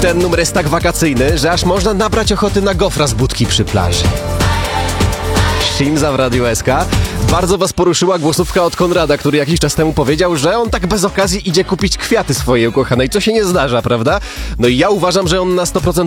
Ten numer jest tak wakacyjny, że aż można nabrać ochoty na gofra z budki przy plaży. Shimza w Radiu SK. Bardzo was poruszyła głosówka od Konrada, który jakiś czas temu powiedział, że on tak bez okazji idzie kupić kwiaty swojej ukochanej, co się nie zdarza, prawda? No i ja uważam, że on na 100%